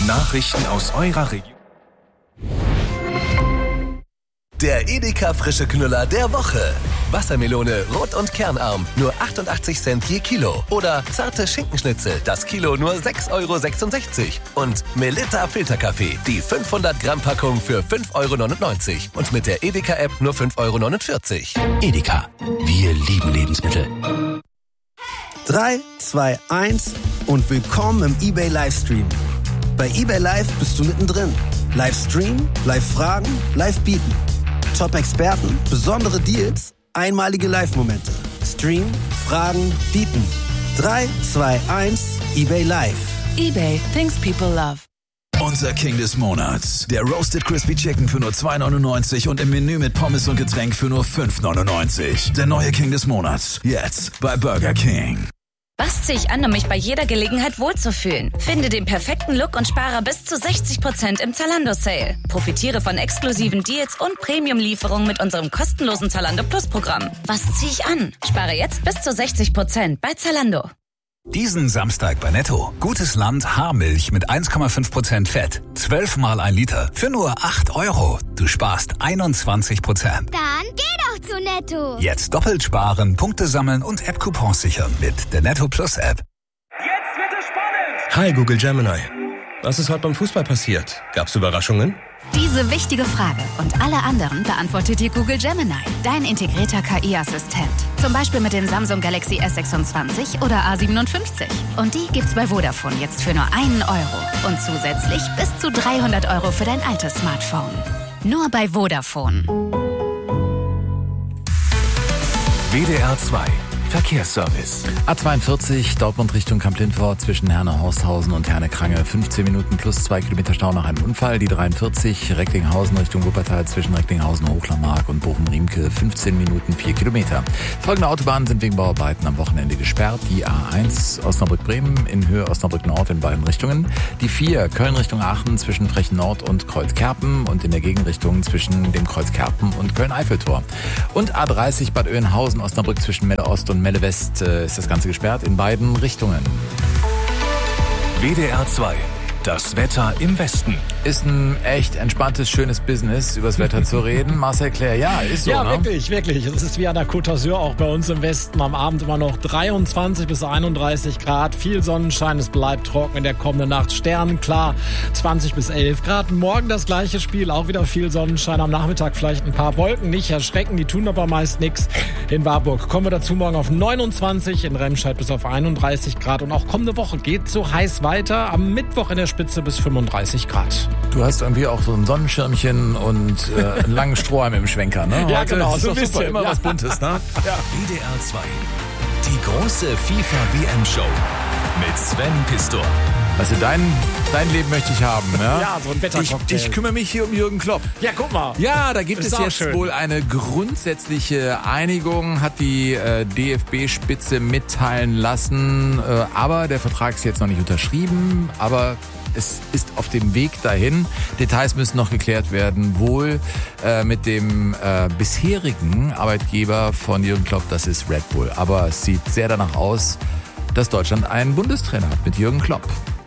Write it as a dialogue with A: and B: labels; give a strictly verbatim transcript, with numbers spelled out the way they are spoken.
A: Nachrichten aus eurer Region.
B: Der Edeka frische Knüller der Woche. Wassermelone rot und kernarm, nur achtundachtzig Cent je Kilo. Oder zarte Schinkenschnitzel, das Kilo nur sechs Euro sechsundsechzig. Und Melitta Filterkaffee, die fünfhundert Gramm Packung für fünf Euro neunundneunzig. Und mit der Edeka-App nur fünf Euro neunundvierzig.
C: Edeka, wir lieben Lebensmittel.
D: drei, zwei, eins und willkommen im eBay Livestream. Bei eBay Live bist du mittendrin. Livestream, Live-Fragen, Live-Bieten. Top-Experten, besondere Deals, einmalige Live-Momente. Stream, Fragen, Bieten. drei, zwei, eins, eBay Live.
E: eBay, things people love.
F: Unser King des Monats. Der Roasted Crispy Chicken für nur zwei neunundneunzig und im Menü mit Pommes und Getränk für nur fünf neunundneunzig. Der neue King des Monats. Jetzt bei Burger King.
G: Was ziehe ich an, um mich bei jeder Gelegenheit wohlzufühlen? Finde den perfekten Look und spare bis zu sechzig Prozent im Zalando-Sale. Profitiere von exklusiven Deals und Premium-Lieferungen mit unserem kostenlosen Zalando Plus-Programm. Was ziehe ich an? Spare jetzt bis zu sechzig Prozent bei Zalando.
C: Diesen Samstag bei Netto. Gutes Land Haarmilch mit eins Komma fünf Prozent Fett. Zwölfmal ein Liter für nur acht Euro. Du sparst einundzwanzig Prozent.
H: Dann geh doch zu Netto.
C: Jetzt doppelt sparen, Punkte sammeln und App-Coupons sichern mit der Netto Plus App.
I: Jetzt wird es spannend.
J: Hi Google Gemini. Was ist heute beim Fußball passiert? Gab's Überraschungen?
K: Diese wichtige Frage und alle anderen beantwortet dir Google Gemini, dein integrierter K I-Assistent. Zum Beispiel mit dem Samsung Galaxy S sechsundzwanzig oder A siebenundfünfzig. Und die gibt's bei Vodafone jetzt für nur einen Euro. Und zusätzlich bis zu dreihundert Euro für dein altes Smartphone. Nur bei Vodafone.
A: W D R zwei Verkehrsservice.
L: A zweiundvierzig, Dortmund Richtung Kamp-Lindfort zwischen Herne-Horsthausen und Herne-Krange. fünfzehn Minuten plus zwei Kilometer Stau nach einem Unfall. Die dreiundvierzig, Recklinghausen Richtung Wuppertal zwischen Recklinghausen, Hochlarmark und Bochum-Riemke. fünfzehn Minuten, vier Kilometer. Folgende Autobahnen sind wegen Bauarbeiten am Wochenende gesperrt. Die A eins Osnabrück-Bremen in Höhe Osnabrück-Nord in beiden Richtungen. Die vier Köln Richtung Aachen zwischen Frechen-Nord und Kreuzkerpen und in der Gegenrichtung zwischen dem Kreuzkerpen und Köln-Eiffeltor. Und A dreißig Bad Oeynhausen Osnabrück zwischen Melle-Ost und Melle West äh, ist das Ganze gesperrt in beiden Richtungen.
A: W D R zwei. Das Wetter im Westen.
L: Ist ein echt entspanntes, schönes Business, über das Wetter zu reden. Marcel Claire, ja, ist so,
M: Ja,
L: ne?
M: wirklich, wirklich. Es ist wie an der Côte d'Azur, auch bei uns im Westen. Am Abend immer noch dreiundzwanzig bis einunddreißig Grad. Viel Sonnenschein, es bleibt trocken in der kommenden Nacht. Sternenklar, zwanzig bis elf Grad. Morgen das gleiche Spiel, auch wieder viel Sonnenschein. Am Nachmittag vielleicht ein paar Wolken, nicht erschrecken, die tun aber meist nichts. In Warburg kommen wir dazu morgen auf neunundzwanzig, in Remscheid bis auf einunddreißig Grad. Und auch kommende Woche geht so heiß weiter. Am Mittwoch in der Spitze bis fünfunddreißig Grad.
L: Du hast irgendwie auch so ein Sonnenschirmchen und äh, einen langen Strohhalm im Schwenker, ne?
M: Ja,
L: Heute
M: genau,
L: ist
M: so
L: doch
M: ein
L: super,
M: bisschen.
L: immer
M: Ja.
L: was Buntes, ne?
M: Ja.
A: W D R zwei. Die große FIFA-W M-Show mit Sven Pistor.
L: Also dein, dein Leben möchte ich haben, ne?
M: Ja, so ein Wettercocktail.
L: Ich, ich kümmere mich hier um Jürgen Klopp.
M: Ja, guck mal.
L: Ja, da gibt
M: Ist
L: es
M: auch
L: jetzt
M: schön.
L: wohl eine grundsätzliche Einigung, hat die äh, D F B-Spitze mitteilen lassen. Äh, aber der Vertrag ist jetzt noch nicht unterschrieben, aber es ist auf dem Weg dahin. Details müssen noch geklärt werden, wohl äh, mit dem äh, bisherigen Arbeitgeber von Jürgen Klopp, das ist Red Bull. Aber es sieht sehr danach aus, dass Deutschland einen Bundestrainer hat mit Jürgen Klopp.